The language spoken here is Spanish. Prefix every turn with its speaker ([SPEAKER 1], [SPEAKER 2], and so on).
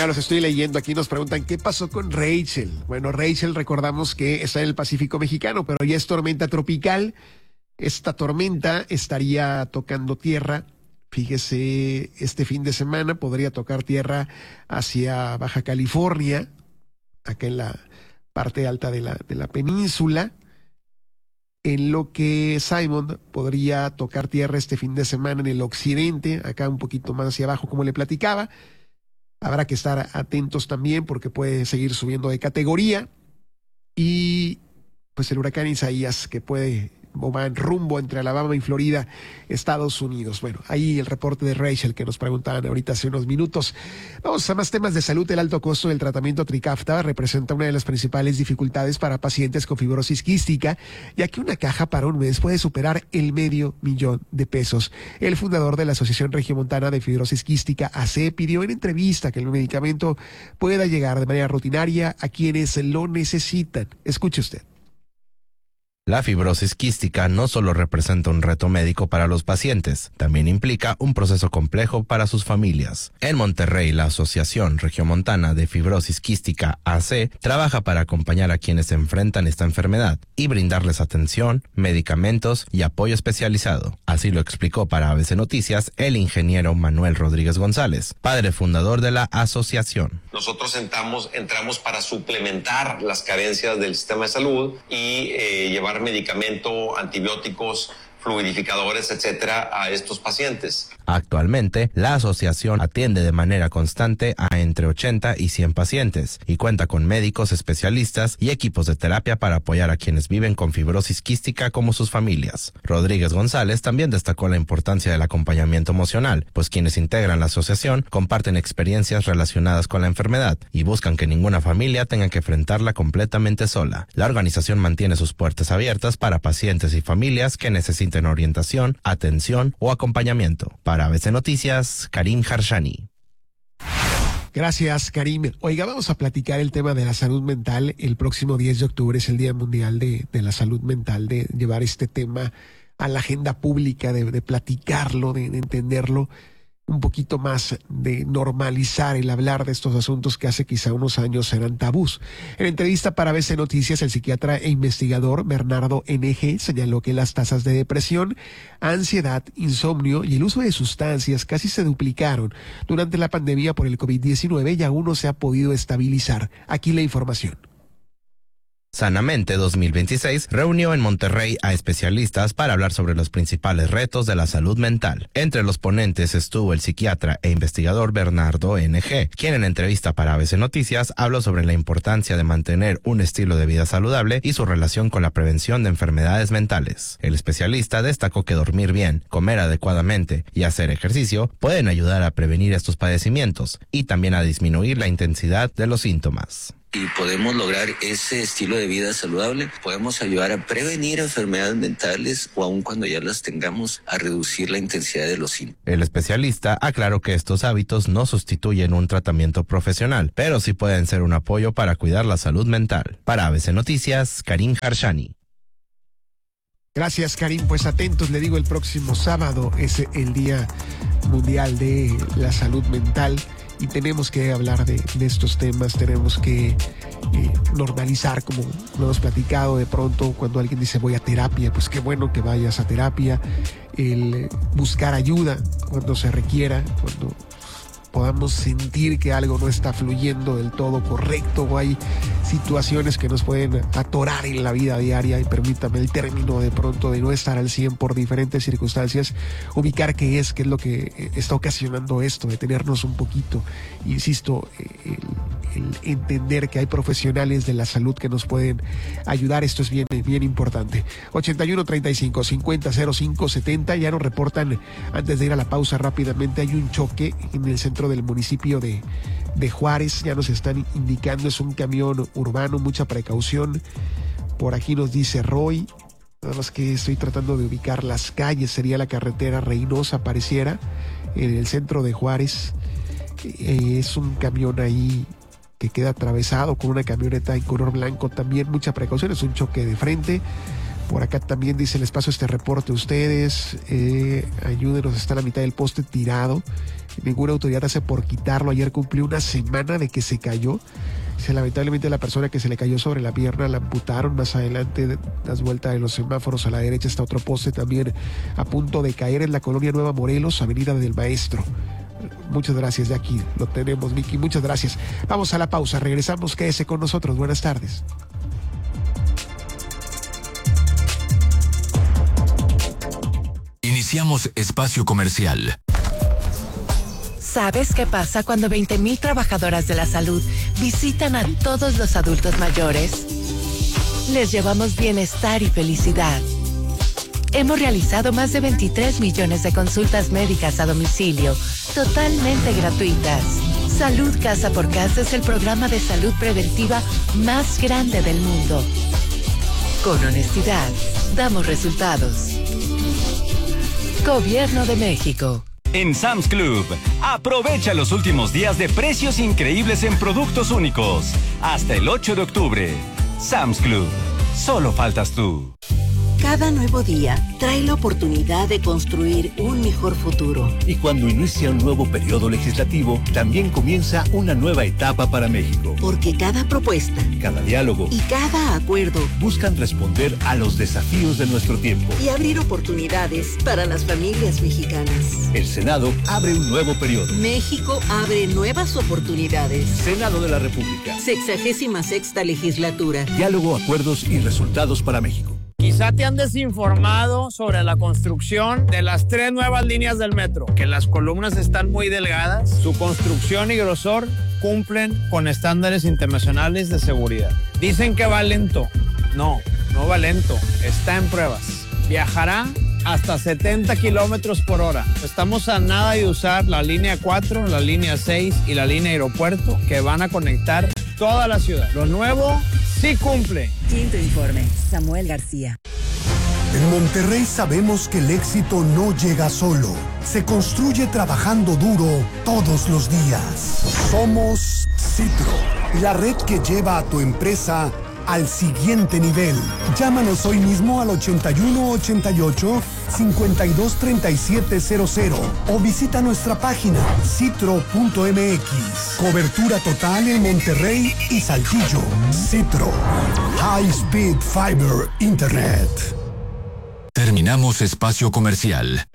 [SPEAKER 1] Ya los estoy leyendo, aquí nos preguntan qué pasó con Rachel. Bueno, Rachel recordamos que está en el Pacífico mexicano, pero ya es tormenta tropical. Esta tormenta estaría tocando tierra. Fíjese, este fin de semana podría tocar tierra hacia Baja California, acá en la parte alta de la península. En lo que Simon podría tocar tierra este fin de semana en el occidente, acá un poquito más hacia abajo, como le platicaba. Habrá que estar atentos también porque puede seguir subiendo de categoría. Y pues el huracán Isaías, que puede o va en rumbo entre Alabama y Florida, Estados Unidos. Bueno, ahí el reporte de Rachel que nos preguntaban ahorita hace unos minutos. Vamos a más temas de salud. El alto costo del tratamiento Trikafta representa una de las principales dificultades para pacientes con fibrosis quística, ya que una caja para un mes puede superar el $500,000. El fundador de la Asociación Regiomontana de Fibrosis Quística, AC, pidió en entrevista que el medicamento pueda llegar de manera rutinaria a quienes lo necesitan. Escuche usted.
[SPEAKER 2] La fibrosis quística no solo representa un reto médico para los pacientes, también implica un proceso complejo para sus familias. En Monterrey, la Asociación Regiomontana de Fibrosis Quística, AC, trabaja para acompañar a quienes enfrentan esta enfermedad y brindarles atención, medicamentos y apoyo especializado. Así lo explicó para ABC Noticias el ingeniero Manuel Rodríguez González, padre fundador de la asociación.
[SPEAKER 3] Nosotros entramos para suplementar las carencias del sistema de salud y llevar medicamento, antibióticos, fluidificadores, etcétera, a estos pacientes.
[SPEAKER 2] Actualmente, la asociación atiende de manera constante a entre 80 y 100 pacientes y cuenta con médicos especialistas y equipos de terapia para apoyar a quienes viven con fibrosis quística como sus familias. Rodríguez González también destacó la importancia del acompañamiento emocional, pues quienes integran la asociación comparten experiencias relacionadas con la enfermedad y buscan que ninguna familia tenga que enfrentarla completamente sola. La organización mantiene sus puertas abiertas para pacientes y familias que necesiten orientación, atención o acompañamiento. Para ABC Noticias, Karim Harshani.
[SPEAKER 1] Gracias, Karim. Oiga, vamos a platicar el tema de la salud mental. El próximo 10 de octubre es el Día Mundial de la Salud Mental, de llevar este tema a la agenda pública, de platicarlo, de entenderlo un poquito más, de normalizar el hablar de estos asuntos que hace quizá unos años eran tabús. En entrevista para ABC Noticias, el psiquiatra e investigador Bernardo NG señaló que las tasas de depresión, ansiedad, insomnio y el uso de sustancias casi se duplicaron durante la pandemia por el COVID-19 y aún no se ha podido estabilizar. Aquí la información.
[SPEAKER 2] Sanamente 2026 reunió en Monterrey a especialistas para hablar sobre los principales retos de la salud mental. Entre los ponentes estuvo el psiquiatra e investigador Bernardo NG, quien en entrevista para ABC Noticias habló sobre la importancia de mantener un estilo de vida saludable y su relación con la prevención de enfermedades mentales. El especialista destacó que dormir bien, comer adecuadamente y hacer ejercicio pueden ayudar a prevenir estos padecimientos y también a disminuir la intensidad de los síntomas.
[SPEAKER 4] Y podemos lograr ese estilo de vida saludable, podemos ayudar a prevenir enfermedades mentales o aun cuando ya las tengamos, a reducir la intensidad de los síntomas.
[SPEAKER 2] El especialista aclaró que estos hábitos no sustituyen un tratamiento profesional, pero sí pueden ser un apoyo para cuidar la salud mental. Para ABC Noticias, Karim Harshani.
[SPEAKER 1] Gracias, Karim. Pues atentos, le digo, el próximo sábado es el Día Mundial de la Salud Mental. Y tenemos que hablar de estos temas, tenemos que normalizar, como lo hemos platicado. De pronto, cuando alguien dice voy a terapia, pues qué bueno que vayas a terapia. El buscar ayuda cuando se requiera, cuando podamos sentir que algo no está fluyendo del todo correcto o hay situaciones que nos pueden atorar en la vida diaria, y permítame el término de pronto de no estar al 100 por diferentes circunstancias, ubicar qué es lo que está ocasionando esto, detenernos un poquito. Insisto, el entender que hay profesionales de la salud que nos pueden ayudar, esto es bien importante. 81 35 50 05 70, ya nos reportan, antes de ir a la pausa rápidamente, hay un choque en el centro del municipio de Juárez, ya nos están indicando, es un camión urbano, mucha precaución. Por aquí nos dice Roy, nada más que estoy tratando de ubicar las calles, sería la carretera Reynosa, pareciera, en el centro de Juárez. Es un camión ahí que queda atravesado con una camioneta en color blanco, también mucha precaución, es un choque de frente. Por acá también dice, les paso este reporte a ustedes, ayúdenos, está a la mitad del poste tirado, ninguna autoridad hace por quitarlo, ayer cumplió una semana de que se cayó. Lamentablemente la persona que se le cayó sobre la pierna la amputaron. Más adelante, das vuelta de los semáforos a la derecha, está otro poste también a punto de caer en la colonia Nueva Morelos, Avenida del Maestro. Muchas gracias, de aquí lo tenemos, Miki, muchas gracias. Vamos a la pausa, regresamos, quédese con nosotros, buenas tardes.
[SPEAKER 5] Iniciamos espacio comercial.
[SPEAKER 6] ¿Sabes qué pasa cuando 20,000 trabajadoras de la salud visitan a todos los adultos mayores? Les llevamos bienestar y felicidad. Hemos realizado más de 23 millones de consultas médicas a domicilio, totalmente gratuitas. Salud Casa por Casa es el programa de salud preventiva más grande del mundo. Con honestidad, damos resultados. Gobierno de México.
[SPEAKER 7] En Sam's Club, aprovecha los últimos días de precios increíbles en productos únicos. Hasta el 8 de octubre. Sam's Club. Solo faltas tú.
[SPEAKER 8] Cada nuevo día trae la oportunidad de construir un mejor futuro.
[SPEAKER 9] Y cuando inicia un nuevo periodo legislativo, también comienza una nueva etapa para México.
[SPEAKER 8] Porque cada propuesta,
[SPEAKER 9] cada diálogo
[SPEAKER 8] y cada acuerdo
[SPEAKER 9] buscan responder a los desafíos de nuestro tiempo
[SPEAKER 8] y abrir oportunidades para las familias mexicanas.
[SPEAKER 9] El Senado abre un nuevo periodo.
[SPEAKER 8] México abre nuevas oportunidades.
[SPEAKER 9] Senado de la República.
[SPEAKER 8] 66ª legislatura.
[SPEAKER 9] Diálogo, acuerdos y resultados para México.
[SPEAKER 10] Quizá te han desinformado sobre la construcción de las 3 nuevas líneas del metro, que las columnas están muy delgadas, su construcción y grosor cumplen con estándares internacionales de seguridad. Dicen que va lento. No va lento, está en pruebas. Viajará hasta 70 kilómetros por hora. Estamos a nada de usar la línea 4, la línea 6 y la línea aeropuerto, que van a conectar toda la ciudad. Lo nuevo sí cumple.
[SPEAKER 11] Quinto informe, Samuel García.
[SPEAKER 12] En Monterrey sabemos que el éxito no llega solo. Se construye trabajando duro todos los días. Somos Citro, la red que lleva a tu empresa al siguiente nivel. Llámanos hoy mismo al 8188-523700 o visita nuestra página citro.mx. Cobertura total en Monterrey y Saltillo. Citro. High Speed Fiber Internet.
[SPEAKER 5] Terminamos espacio comercial.